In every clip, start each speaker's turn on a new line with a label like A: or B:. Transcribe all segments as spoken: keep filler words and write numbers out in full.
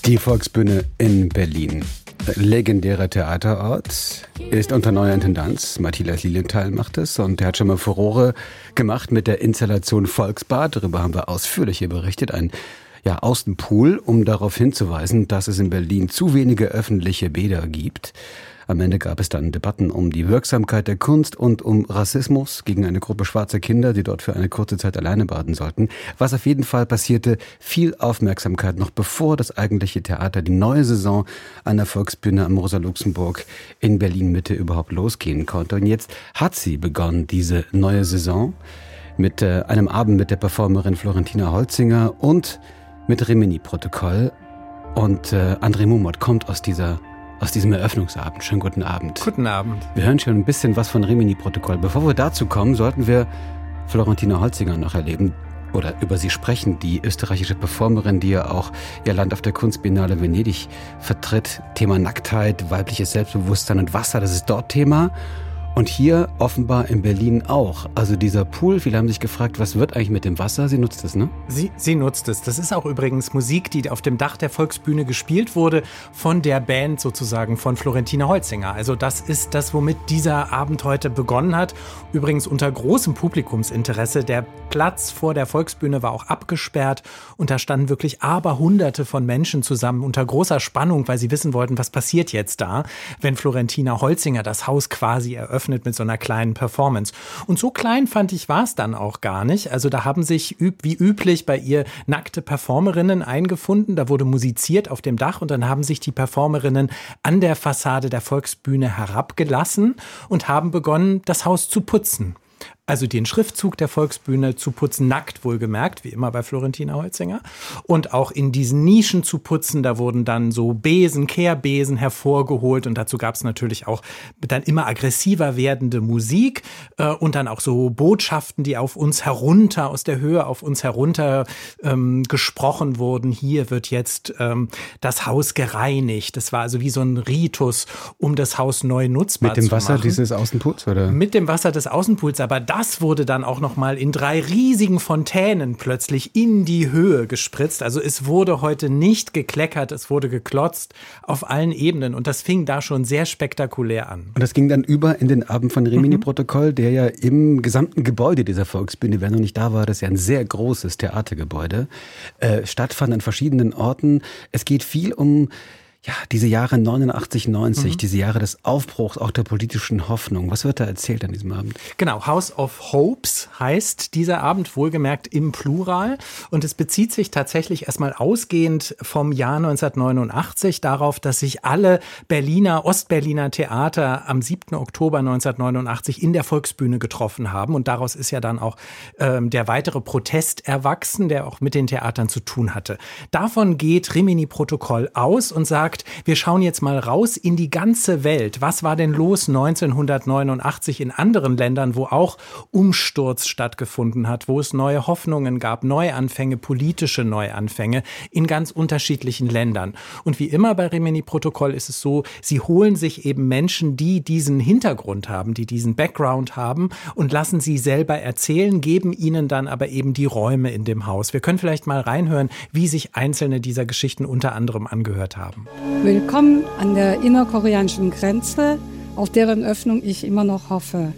A: Die Volksbühne in Berlin. Legendärer Theaterort, ist unter neuer Intendanz. Matthias Lilienthal macht es und er hat schon mal Furore gemacht mit der Installation Volksbad. Darüber haben wir ausführlich hier berichtet. Ein ja, Außenpool, um darauf hinzuweisen, dass es in Berlin zu wenige öffentliche Bäder gibt. Am Ende gab es dann Debatten um die Wirksamkeit der Kunst und um Rassismus gegen eine Gruppe schwarzer Kinder, die dort für eine kurze Zeit alleine baden sollten. Was auf jeden Fall passierte, viel Aufmerksamkeit noch bevor das eigentliche Theater, die neue Saison an der Volksbühne am Rosa-Luxemburg in Berlin-Mitte überhaupt losgehen konnte. Und jetzt hat sie begonnen, diese neue Saison, mit äh, einem Abend mit der Performerin Florentina Holzinger und mit Rimini-Protokoll. Und äh, André Mumot kommt aus dieser Aus diesem Eröffnungsabend. Schönen guten Abend.
B: Guten Abend.
A: Wir hören schon ein bisschen was von Rimini-Protokoll. Bevor wir dazu kommen, sollten wir Florentina Holzinger noch erleben oder über sie sprechen. Die österreichische Performerin, die ja auch ihr Land auf der Kunstbiennale Venedig vertritt. Thema Nacktheit, weibliches Selbstbewusstsein und Wasser, das ist dort Thema. Und hier offenbar in Berlin auch. Also dieser Pool, viele haben sich gefragt, was wird eigentlich mit dem Wasser? Sie nutzt es, ne?
B: Sie, sie nutzt es. Das ist auch übrigens Musik, die auf dem Dach der Volksbühne gespielt wurde, von der Band sozusagen von Florentina Holzinger. Also das ist das, womit dieser Abend heute begonnen hat. Übrigens unter großem Publikumsinteresse. Der Platz vor der Volksbühne war auch abgesperrt und da standen wirklich Aberhunderte von Menschen zusammen unter großer Spannung, weil sie wissen wollten, was passiert jetzt da, wenn Florentina Holzinger das Haus quasi eröffnet mit so einer kleinen Performance. Und so klein, fand ich, war es dann auch gar nicht. Also da haben sich wie üblich bei ihr nackte Performerinnen eingefunden. Da wurde musiziert auf dem Dach und dann haben sich die Performerinnen an der Fassade der Volksbühne herabgelassen und haben begonnen, das Haus zu putzen. Also den Schriftzug der Volksbühne zu putzen, nackt wohlgemerkt, wie immer bei Florentina Holzinger. Und auch in diesen Nischen zu putzen, da wurden dann so Besen, Kehrbesen hervorgeholt. Und dazu gab es natürlich auch dann immer aggressiver werdende Musik äh, und dann auch so Botschaften, die auf uns herunter, aus der Höhe auf uns herunter ähm, gesprochen wurden. Hier wird jetzt ähm, das Haus gereinigt. Das war also wie so ein Ritus, um das Haus neu nutzbar zu machen.
A: Mit dem Wasser dieses Außenpools, oder?
B: Mit dem Wasser des Außenpools, aber das wurde dann auch noch mal in drei riesigen Fontänen plötzlich in die Höhe gespritzt. Also es wurde heute nicht gekleckert, es wurde geklotzt auf allen Ebenen. Und das fing da schon sehr spektakulär an.
A: Und das ging dann über in den Abend von Rimini-Protokoll, der ja im gesamten Gebäude dieser Volksbühne, wer noch nicht da war, das ist ja ein sehr großes Theatergebäude, äh, stattfand an verschiedenen Orten. Es geht viel um ja, diese Jahre neunundachtzig, neunzig, mhm. diese Jahre des Aufbruchs, auch der politischen Hoffnung. Was wird da erzählt an diesem Abend?
B: Genau, House of Hopes heißt dieser Abend, wohlgemerkt im Plural. Und es bezieht sich tatsächlich erstmal ausgehend vom Jahr neunzehnhundertneunundachtzig darauf, dass sich alle Berliner, Ostberliner Theater am siebten Oktober neunzehnhundertneunundachtzig in der Volksbühne getroffen haben. Und daraus ist ja dann auch ähm, der weitere Protest erwachsen, der auch mit den Theatern zu tun hatte. Davon geht Rimini-Protokoll aus und sagt, wir schauen jetzt mal raus in die ganze Welt. Was war denn los neunzehnhundertneunundachtzig in anderen Ländern, wo auch Umsturz stattgefunden hat, wo es neue Hoffnungen gab, Neuanfänge, politische Neuanfänge in ganz unterschiedlichen Ländern. Und wie immer bei Rimini-Protokoll ist es so, sie holen sich eben Menschen, die diesen Hintergrund haben, die diesen Background haben und lassen sie selber erzählen, geben ihnen dann aber eben die Räume in dem Haus. Wir können vielleicht mal reinhören, wie sich einzelne dieser Geschichten unter anderem angehört haben.
C: Willkommen an der innerkoreanischen Grenze, auf deren Öffnung ich immer noch hoffe.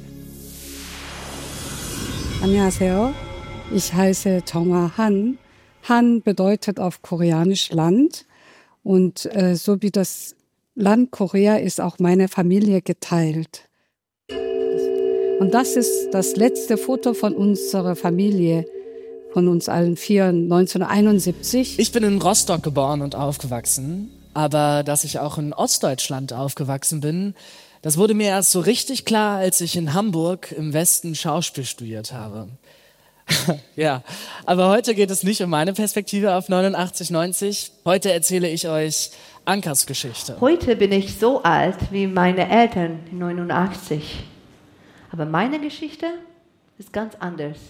C: 안녕하세요. Ich heiße Jong-ah Han. Han bedeutet auf Koreanisch Land. Und äh, so wie das Land Korea ist auch meine Familie geteilt. Und das ist das letzte Foto von unserer Familie, von uns allen vier, neunzehnhunderteinundsiebzig.
D: Ich bin in Rostock geboren und aufgewachsen. Aber dass ich auch in Ostdeutschland aufgewachsen bin, das wurde mir erst so richtig klar, als ich in Hamburg im Westen Schauspiel studiert habe. Ja, aber heute geht es nicht um meine Perspektive auf neunundachtzig, neunzig. Heute erzähle ich euch Ankers Geschichte.
E: Heute bin ich so alt wie meine Eltern neunundachtzig. Aber meine Geschichte ist ganz anders.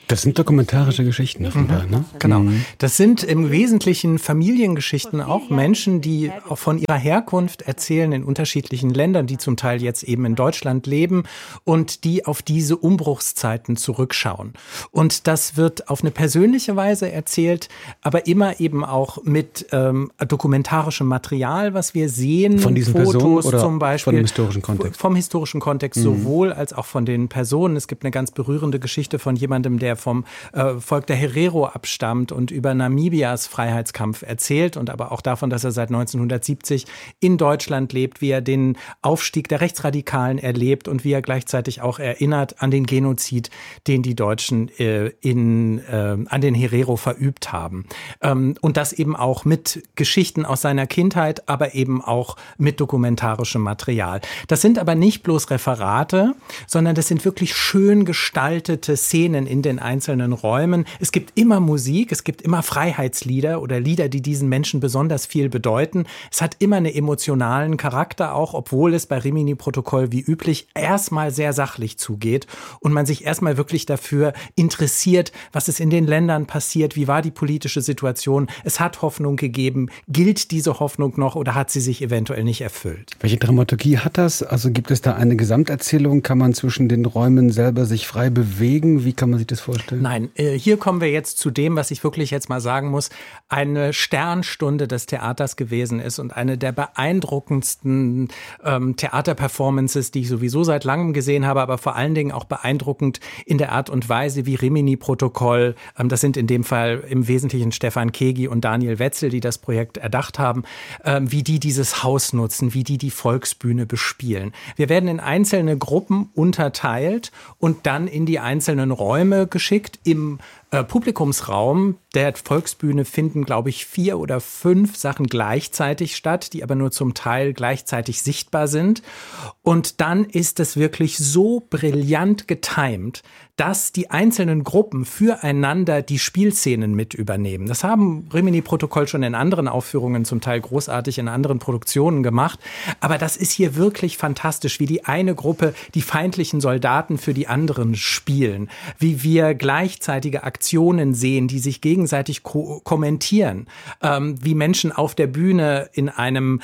A: Das sind dokumentarische Geschichten offenbar,
B: mhm.
A: ne?
B: Genau.
A: Mhm.
B: Das sind im Wesentlichen Familiengeschichten, auch Menschen, die von ihrer Herkunft erzählen in unterschiedlichen Ländern, die zum Teil jetzt eben in Deutschland leben und die auf diese Umbruchszeiten zurückschauen. Und das wird auf eine persönliche Weise erzählt, aber immer eben auch mit ähm, dokumentarischem Material, was wir sehen.
A: Von diesen
B: Fotos
A: Personen oder
B: zum Beispiel.
A: Von dem historischen Kontext?
B: Vom historischen Kontext
A: mhm.
B: sowohl als auch von den Personen. Es gibt eine ganz berührende Geschichte von jemandem, der vom äh, Volk der Herero abstammt und über Namibias Freiheitskampf erzählt und aber auch davon, dass er seit neunzehnhundertsiebzig in Deutschland lebt, wie er den Aufstieg der Rechtsradikalen erlebt und wie er gleichzeitig auch erinnert an den Genozid, den die Deutschen äh, in, äh, an den Herero verübt haben. Ähm, und das eben auch mit Geschichten aus seiner Kindheit, aber eben auch mit dokumentarischem Material. Das sind aber nicht bloß Referate, sondern das sind wirklich schön gestaltete Szenen in den einzelnen Räumen. Es gibt immer Musik, es gibt immer Freiheitslieder oder Lieder, die diesen Menschen besonders viel bedeuten. Es hat immer einen emotionalen Charakter auch, obwohl es bei Rimini-Protokoll wie üblich erstmal sehr sachlich zugeht und man sich erstmal wirklich dafür interessiert, was ist in den Ländern passiert, wie war die politische Situation. Es hat Hoffnung gegeben. Gilt diese Hoffnung noch oder hat sie sich eventuell nicht erfüllt?
A: Welche Dramaturgie hat das? Also gibt es da eine Gesamterzählung? Kann man zwischen den Räumen selber sich frei bewegen? Wie kann man sich das vorstellen?
B: Nein, äh, hier kommen wir jetzt zu dem, was ich wirklich jetzt mal sagen muss, eine Sternstunde des Theaters gewesen ist und eine der beeindruckendsten ähm, Theaterperformances, die ich sowieso seit langem gesehen habe, aber vor allen Dingen auch beeindruckend in der Art und Weise, wie Rimini-Protokoll, ähm, das sind in dem Fall im Wesentlichen Stefan Kegi und Daniel Wetzel, die das Projekt erdacht haben, ähm, wie die dieses Haus nutzen, wie die die Volksbühne bespielen. Wir werden in einzelne Gruppen unterteilt und dann in die einzelnen Räume geschickt. Im äh, Publikumsraum der Volksbühne finden, glaube ich, vier oder fünf Sachen gleichzeitig statt, die aber nur zum Teil gleichzeitig sichtbar sind. Und dann ist es wirklich so brillant getimt, dass die einzelnen Gruppen füreinander die Spielszenen mit übernehmen. Das haben Rimini-Protokoll schon in anderen Aufführungen, zum Teil großartig in anderen Produktionen gemacht. Aber das ist hier wirklich fantastisch, wie die eine Gruppe die feindlichen Soldaten für die anderen spielen, wie wir gleichzeitige Aktionen sehen, die sich gegenseitig ko- kommentieren, ähm, wie Menschen auf der Bühne in einem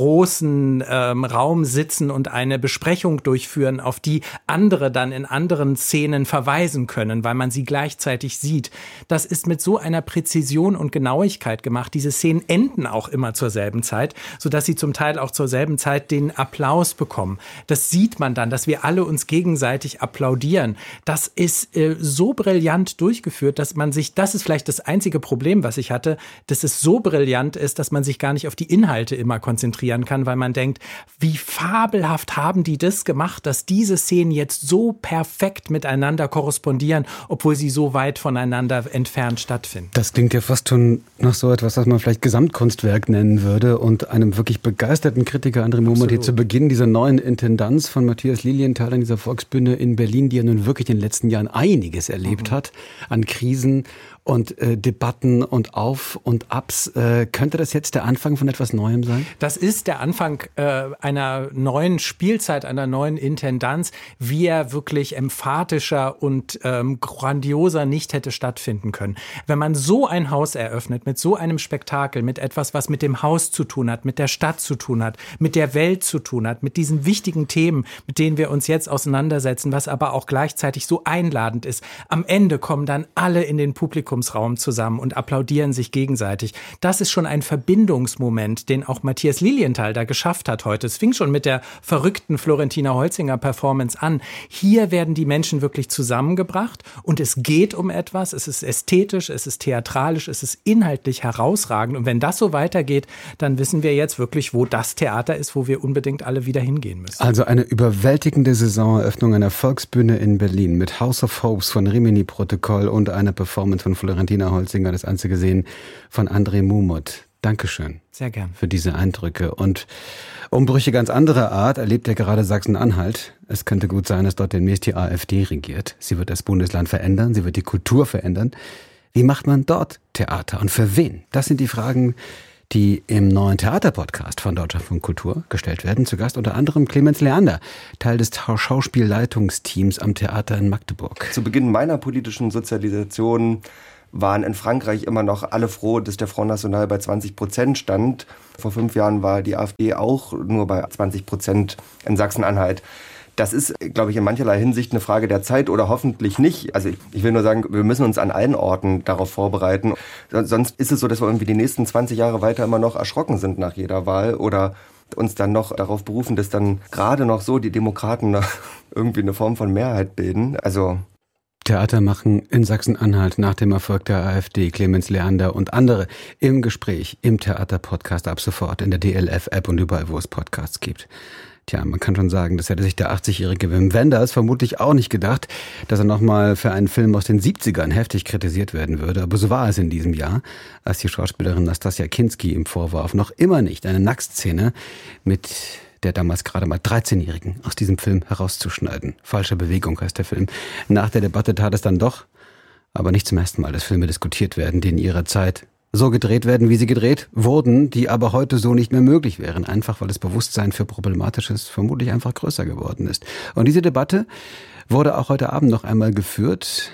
B: großen ähm, Raum sitzen und eine Besprechung durchführen, auf die andere dann in anderen Szenen verweisen können, weil man sie gleichzeitig sieht. Das ist mit so einer Präzision und Genauigkeit gemacht. Diese Szenen enden auch immer zur selben Zeit, sodass sie zum Teil auch zur selben Zeit den Applaus bekommen. Das sieht man dann, dass wir alle uns gegenseitig applaudieren. Das ist äh, so brillant durchgeführt, dass man sich, das ist vielleicht das einzige Problem, was ich hatte, dass es so brillant ist, dass man sich gar nicht auf die Inhalte immer konzentrieren kann, weil man denkt, wie fabelhaft haben die das gemacht, dass diese Szenen jetzt so perfekt miteinander korrespondieren, obwohl sie so weit voneinander entfernt stattfinden.
A: Das klingt ja fast schon nach so etwas, was man vielleicht Gesamtkunstwerk nennen würde und einem wirklich begeisterten Kritiker André Mummert hier zu Beginn dieser neuen Intendanz von Matthias Lilienthal an dieser Volksbühne in Berlin, die ja nun wirklich in den letzten Jahren einiges erlebt mhm. hat an Krisen und äh, Debatten und Auf und Abs. Äh, könnte das jetzt der Anfang von etwas Neuem sein?
B: Das ist der Anfang äh, einer neuen Spielzeit, einer neuen Intendanz, wie er wirklich emphatischer und ähm, grandioser nicht hätte stattfinden können. Wenn man so ein Haus eröffnet, mit so einem Spektakel, mit etwas, was mit dem Haus zu tun hat, mit der Stadt zu tun hat, mit der Welt zu tun hat, mit diesen wichtigen Themen, mit denen wir uns jetzt auseinandersetzen, was aber auch gleichzeitig so einladend ist. Am Ende kommen dann alle in den Publikum Raum zusammen und applaudieren sich gegenseitig. Das ist schon ein Verbindungsmoment, den auch Matthias Lilienthal da geschafft hat heute. Es fing schon mit der verrückten Florentina Holzinger Performance an. Hier werden die Menschen wirklich zusammengebracht und es geht um etwas. Es ist ästhetisch, es ist theatralisch, es ist inhaltlich herausragend. Und wenn das so weitergeht, dann wissen wir jetzt wirklich, wo das Theater ist, wo wir unbedingt alle wieder hingehen müssen.
A: Also eine überwältigende Saisoneröffnung einer Volksbühne in Berlin mit House of Hopes von Rimini-Protokoll und einer Performance von Florentina Holzinger, das Ganze gesehen von André Mummert. Dankeschön.
B: Sehr gern.
A: Für diese Eindrücke. Und Umbrüche ganz anderer Art erlebt ja gerade Sachsen-Anhalt. Es könnte gut sein, dass dort demnächst die AfD regiert. Sie wird das Bundesland verändern, sie wird die Kultur verändern. Wie macht man dort Theater und für wen? Das sind die Fragen, die im neuen Theaterpodcast von Deutschlandfunk Kultur gestellt werden. Zu Gast unter anderem Clemens Leander, Teil des Schauspielleitungsteams am Theater in Magdeburg.
F: Zu Beginn meiner politischen Sozialisation waren in Frankreich immer noch alle froh, dass der Front National bei zwanzig Prozent stand. Vor fünf Jahren war die AfD auch nur bei zwanzig Prozent in Sachsen-Anhalt. Das ist, glaube ich, in mancherlei Hinsicht eine Frage der Zeit oder hoffentlich nicht. Also ich, ich will nur sagen, wir müssen uns an allen Orten darauf vorbereiten. Sonst ist es so, dass wir irgendwie die nächsten zwanzig Jahre weiter immer noch erschrocken sind nach jeder Wahl oder uns dann noch darauf berufen, dass dann gerade noch so die Demokraten noch irgendwie eine Form von Mehrheit bilden. Also
A: Theater machen in Sachsen-Anhalt nach dem Erfolg der AfD, Clemens Leander und andere im Gespräch im Theater-Podcast ab sofort in der D L F-App und überall, wo es Podcasts gibt. Tja, man kann schon sagen, das hätte sich der achtzigjährige Wim Wenders vermutlich auch nicht gedacht, dass er nochmal für einen Film aus den siebzigern heftig kritisiert werden würde. Aber so war es in diesem Jahr, als die Schauspielerin Nastassja Kinski ihm vorwarf, noch immer nicht eine Nacktszene mit der damals gerade mal dreizehnjährigen aus diesem Film herauszuschneiden. Falsche Bewegung heißt der Film. Nach der Debatte tat es dann doch, aber nicht zum ersten Mal, dass Filme diskutiert werden, die in ihrer Zeit so gedreht werden, wie sie gedreht wurden, die aber heute so nicht mehr möglich wären. Einfach, weil das Bewusstsein für Problematisches vermutlich einfach größer geworden ist. Und diese Debatte wurde auch heute Abend noch einmal geführt.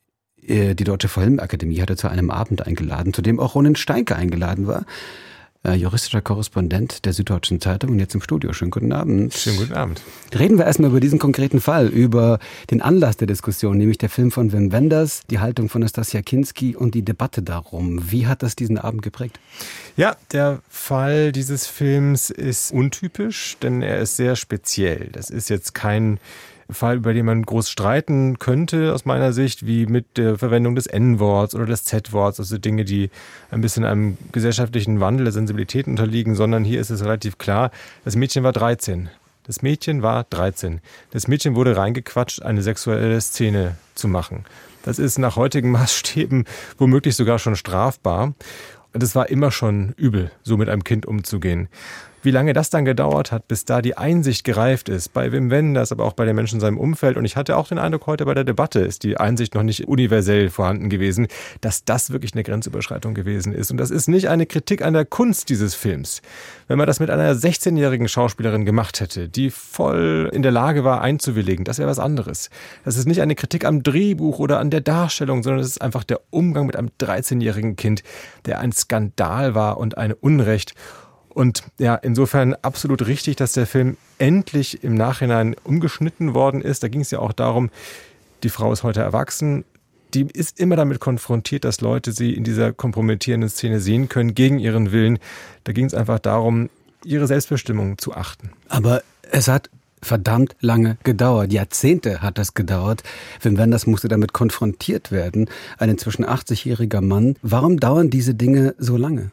A: Die Deutsche Filmakademie hatte zu einem Abend eingeladen, zu dem auch Ronen Steinke eingeladen war. Juristischer Korrespondent der Süddeutschen Zeitung und jetzt im Studio. Schönen guten Abend.
G: Schönen guten Abend.
A: Reden wir erstmal über diesen konkreten Fall, über den Anlass der Diskussion, nämlich der Film von Wim Wenders, die Haltung von Nastassja Kinski und die Debatte darum. Wie hat das diesen Abend geprägt?
G: Ja, der Fall dieses Films ist untypisch, denn er ist sehr speziell. Das ist jetzt kein Fall, über den man groß streiten könnte, aus meiner Sicht, wie mit der Verwendung des En-Worts oder des Z-Worts, also Dinge, die ein bisschen einem gesellschaftlichen Wandel der Sensibilität unterliegen, sondern hier ist es relativ klar, das Mädchen war dreizehn. Das Mädchen war dreizehn. Das Mädchen wurde reingequatscht, eine sexuelle Szene zu machen. Das ist nach heutigen Maßstäben womöglich sogar schon strafbar. Und es war immer schon übel, so mit einem Kind umzugehen. Wie lange das dann gedauert hat, bis da die Einsicht gereift ist, bei Wim Wenders, aber auch bei den Menschen in seinem Umfeld. Und ich hatte auch den Eindruck, heute bei der Debatte ist die Einsicht noch nicht universell vorhanden gewesen, dass das wirklich eine Grenzüberschreitung gewesen ist. Und das ist nicht eine Kritik an der Kunst dieses Films. Wenn man das mit einer sechzehnjährigen Schauspielerin gemacht hätte, die voll in der Lage war, einzuwilligen, das wäre was anderes. Das ist nicht eine Kritik am Drehbuch oder an der Darstellung, sondern es ist einfach der Umgang mit einem dreizehnjährigen Kind, der ein Skandal war und ein Unrecht. Und ja, insofern absolut richtig, dass der Film endlich im Nachhinein umgeschnitten worden ist. Da ging es ja auch darum, die Frau ist heute erwachsen. Die ist immer damit konfrontiert, dass Leute sie in dieser kompromittierenden Szene sehen können, gegen ihren Willen. Da ging es einfach darum, ihre Selbstbestimmung zu achten.
A: Aber es hat verdammt lange gedauert. Jahrzehnte hat das gedauert. Wim Wenders musste damit konfrontiert werden. Ein inzwischen achtzigjähriger Mann. Warum dauern diese Dinge so lange?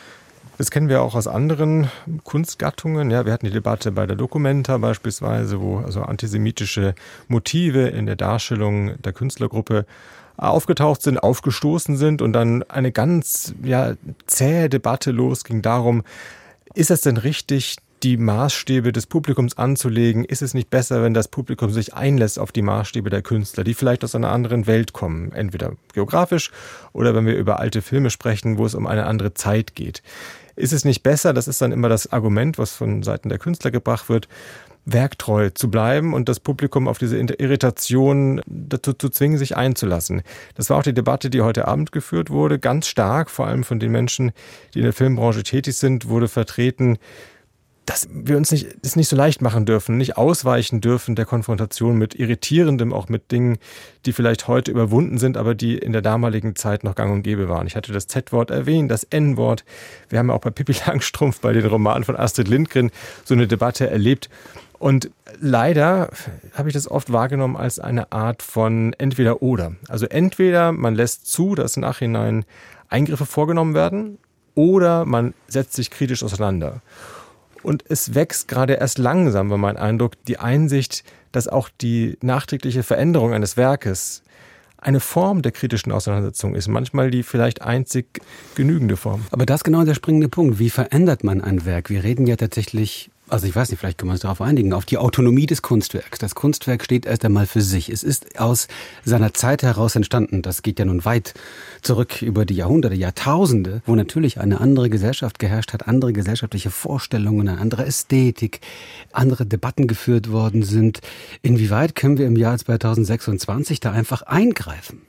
G: Das kennen wir auch aus anderen Kunstgattungen. Ja, wir hatten die Debatte bei der Documenta beispielsweise, wo also antisemitische Motive in der Darstellung der Künstlergruppe aufgetaucht sind, aufgestoßen sind und dann eine ganz ja, zähe Debatte losging darum, ist es denn richtig, die Maßstäbe des Publikums anzulegen? Ist es nicht besser, wenn das Publikum sich einlässt auf die Maßstäbe der Künstler, die vielleicht aus einer anderen Welt kommen, entweder geografisch oder wenn wir über alte Filme sprechen, wo es um eine andere Zeit geht? Ist es nicht besser, das ist dann immer das Argument, was von Seiten der Künstler gebracht wird, werktreu zu bleiben und das Publikum auf diese Irritation dazu zu zwingen, sich einzulassen. Das war auch die Debatte, die heute Abend geführt wurde, ganz stark, vor allem von den Menschen, die in der Filmbranche tätig sind, wurde vertreten, dass wir uns nicht, das nicht so leicht machen dürfen, nicht ausweichen dürfen der Konfrontation mit Irritierendem, auch mit Dingen, die vielleicht heute überwunden sind, aber die in der damaligen Zeit noch gang und gäbe waren. Ich hatte das Z-Wort erwähnt, das En-Wort. Wir haben ja auch bei Pippi Langstrumpf, bei den Romanen von Astrid Lindgren so eine Debatte erlebt. Und leider habe ich das oft wahrgenommen als eine Art von Entweder-Oder. Also entweder man lässt zu, dass im Nachhinein Eingriffe vorgenommen werden, oder man setzt sich kritisch auseinander. Und es wächst gerade erst langsam, war mein Eindruck, die Einsicht, dass auch die nachträgliche Veränderung eines Werkes eine Form der kritischen Auseinandersetzung ist. Manchmal die vielleicht einzig genügende Form.
A: Aber das ist genau der springende Punkt. Wie verändert man ein Werk? Wir reden ja tatsächlich Also ich weiß nicht, vielleicht können wir uns darauf einigen, auf die Autonomie des Kunstwerks. Das Kunstwerk steht erst einmal für sich. Es ist aus seiner Zeit heraus entstanden. Das geht ja nun weit zurück über die Jahrhunderte, Jahrtausende, wo natürlich eine andere Gesellschaft geherrscht hat, andere gesellschaftliche Vorstellungen, eine andere Ästhetik, andere Debatten geführt worden sind. Inwieweit können wir im Jahr zweitausendsechsundzwanzig da einfach eingreifen?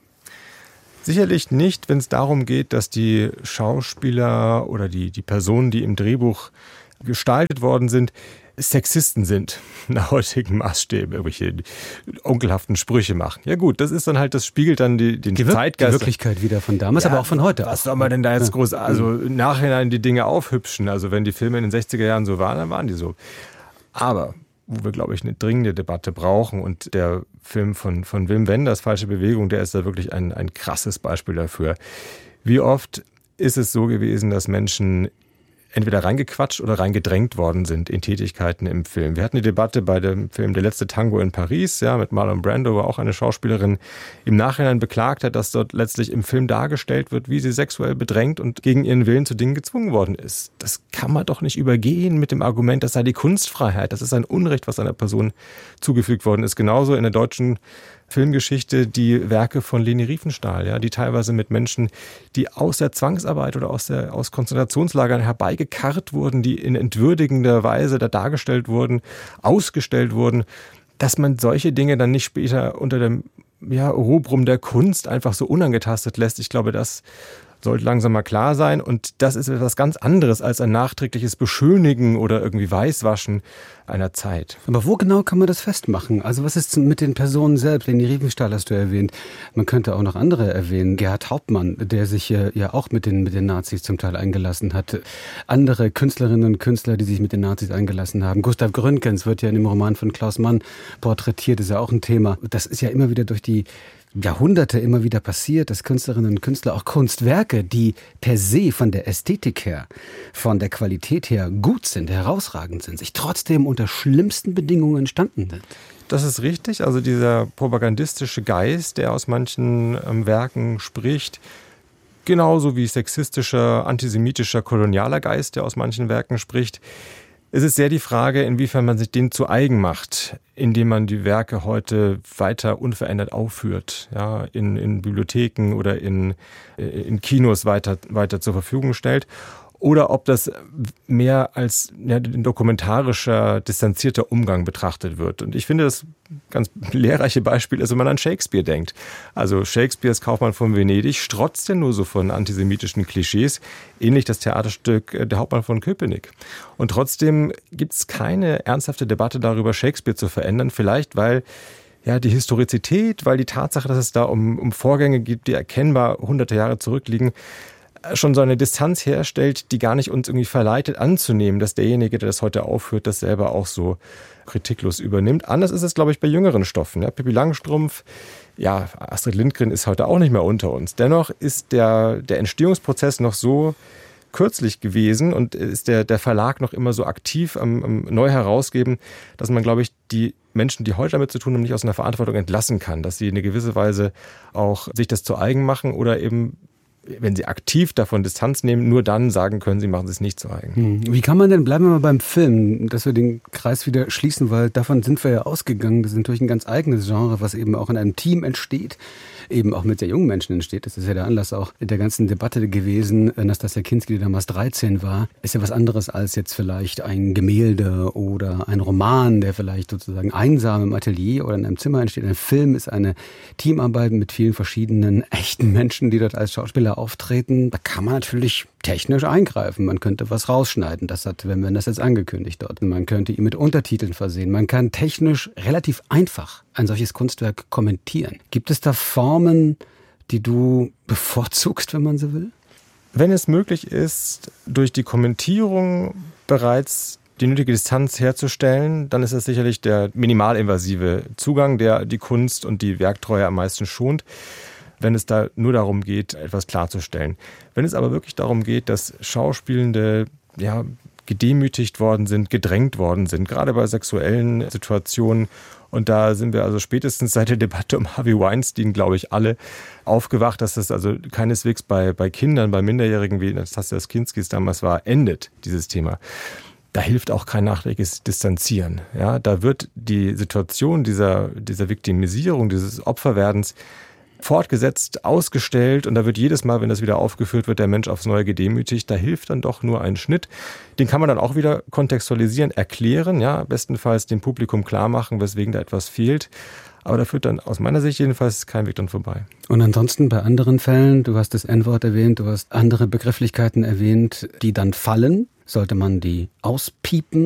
G: Sicherlich nicht, wenn es darum geht, dass die Schauspieler oder die, die Personen, die im Drehbuch gestaltet worden sind, Sexisten sind, nach heutigen Maßstäben, irgendwelche onkelhaften Sprüche machen. Ja gut, das ist dann halt, das spiegelt dann die, den
A: die Wir-
G: Zeitgeist.
A: Die Wirklichkeit wieder von damals,
G: Ja,
A: aber auch von heute.
G: Was soll man denn da jetzt groß, also im Nachhinein die Dinge aufhübschen? Also wenn die Filme in den sechziger Jahren so waren, dann waren die so. Aber wo wir, glaube ich, eine dringende Debatte brauchen, und der Film von, von Wim Wenders, Falsche Bewegung, der ist da wirklich ein, ein krasses Beispiel dafür. Wie oft ist es so gewesen, dass Menschen entweder reingequatscht oder reingedrängt worden sind in Tätigkeiten im Film. Wir hatten die Debatte bei dem Film Der letzte Tango in Paris, ja, mit Marlon Brando, wo auch eine Schauspielerin im Nachhinein beklagt hat, dass dort letztlich im Film dargestellt wird, wie sie sexuell bedrängt und gegen ihren Willen zu Dingen gezwungen worden ist. Das kann man doch nicht übergehen mit dem Argument, das sei die Kunstfreiheit. Das ist ein Unrecht, was einer Person zugefügt worden ist. Genauso in der deutschen Filmgeschichte die Werke von Leni Riefenstahl, ja, die teilweise mit Menschen, die aus der Zwangsarbeit oder aus, der, aus Konzentrationslagern herbeigekarrt wurden, die in entwürdigender Weise da dargestellt wurden, ausgestellt wurden, dass man solche Dinge dann nicht später unter dem ja, Rubrum der Kunst einfach so unangetastet lässt. Ich glaube, das sollte langsam mal klar sein. Und das ist etwas ganz anderes als ein nachträgliches Beschönigen oder irgendwie Weißwaschen einer Zeit.
A: Aber wo genau kann man das festmachen? Also was ist mit den Personen selbst? Leni Riefenstahl hast du erwähnt. Man könnte auch noch andere erwähnen. Gerhard Hauptmann, der sich äh, ja auch mit den, mit den Nazis zum Teil eingelassen hat. Andere Künstlerinnen und Künstler, die sich mit den Nazis eingelassen haben. Gustav Gründgens wird ja in dem Roman von Klaus Mann porträtiert, ist ja auch ein Thema. Das ist ja immer wieder durch die Jahrhunderte immer wieder passiert, dass Künstlerinnen und Künstler auch Kunstwerke, die per se von der Ästhetik her, von der Qualität her gut sind, herausragend sind, sich trotzdem unter schlimmsten Bedingungen entstanden sind.
G: Das ist richtig. Also dieser propagandistische Geist, der aus manchen ähm, Werken spricht, genauso wie sexistischer, antisemitischer, kolonialer Geist, der aus manchen Werken spricht. Es ist sehr die Frage, inwiefern man sich den zu eigen macht, indem man die Werke heute weiter unverändert aufführt, ja, in, in Bibliotheken oder in, in Kinos weiter, weiter zur Verfügung stellt. Oder ob das mehr als ja, ein dokumentarischer, distanzierter Umgang betrachtet wird. Und ich finde, das ganz lehrreiche Beispiel ist, wenn man an Shakespeare denkt. Also Shakespeares Kaufmann von Venedig strotzt ja nur so von antisemitischen Klischees, ähnlich das Theaterstück Der Hauptmann von Köpenick. Und trotzdem gibt es keine ernsthafte Debatte darüber, Shakespeare zu verändern. Vielleicht, weil ja, die Historizität, weil die Tatsache, dass es da um, um Vorgänge gibt, die erkennbar hunderte Jahre zurückliegen, schon so eine Distanz herstellt, die gar nicht uns irgendwie verleitet anzunehmen, dass derjenige, der das heute aufführt, das selber auch so kritiklos übernimmt. Anders ist es, glaube ich, bei jüngeren Stoffen. Ja, Pippi Langstrumpf, ja, Astrid Lindgren ist heute auch nicht mehr unter uns. Dennoch ist der, der Entstehungsprozess noch so kürzlich gewesen und ist der, der Verlag noch immer so aktiv am, am neu herausgeben, dass man, glaube ich, die Menschen, die heute damit zu tun haben, nicht aus einer Verantwortung entlassen kann, dass sie in eine gewisse Weise auch sich das zu eigen machen oder eben, wenn sie aktiv davon Distanz nehmen, nur dann sagen können, sie machen es nicht zu eigen.
A: Wie kann man denn, bleiben wir mal beim Film, dass wir den Kreis wieder schließen, weil davon sind wir ja ausgegangen. Das ist natürlich ein ganz eigenes Genre, was eben auch in einem Team entsteht, eben auch mit sehr jungen Menschen entsteht. Das ist ja der Anlass auch der ganzen Debatte gewesen. Nastassja Kinski, die damals dreizehn war, ist ja was anderes als jetzt vielleicht ein Gemälde oder ein Roman, der vielleicht sozusagen einsam im Atelier oder in einem Zimmer entsteht. Ein Film ist eine Teamarbeit mit vielen verschiedenen echten Menschen, die dort als Schauspieler auftreten. Da kann man natürlich technisch eingreifen. Man könnte was rausschneiden. Das hat Wim Wenders jetzt angekündigt dort. Man könnte ihn mit Untertiteln versehen. Man kann technisch relativ einfach ein solches Kunstwerk kommentieren. Gibt es da Formen, die du bevorzugst, wenn man so will?
G: Wenn es möglich ist, durch die Kommentierung bereits die nötige Distanz herzustellen, dann ist das sicherlich der minimalinvasive Zugang, der die Kunst und die Werktreue am meisten schont, wenn es da nur darum geht, etwas klarzustellen. Wenn es aber wirklich darum geht, dass Schauspielende ja, gedemütigt worden sind, gedrängt worden sind, gerade bei sexuellen Situationen. Und da sind wir also spätestens seit der Debatte um Harvey Weinstein, glaube ich, alle aufgewacht, dass das also keineswegs bei, bei Kindern, bei Minderjährigen, wie Nastassja Kinski damals war, endet, dieses Thema. da hilft auch kein nachträgliches Distanzieren. Ja, da wird die Situation dieser, dieser Viktimisierung, dieses Opferwerdens fortgesetzt, ausgestellt und da wird jedes Mal, wenn das wieder aufgeführt wird, der Mensch aufs Neue gedemütigt. Da hilft dann doch nur ein Schnitt. Den kann man dann auch wieder kontextualisieren, erklären, ja, bestenfalls dem Publikum klar machen, weswegen da etwas fehlt. Aber da führt dann aus meiner Sicht jedenfalls kein Weg dran vorbei.
A: Und ansonsten bei anderen Fällen, du hast das En-Wort erwähnt, du hast andere Begrifflichkeiten erwähnt, die dann fallen. Sollte man die auspiepen?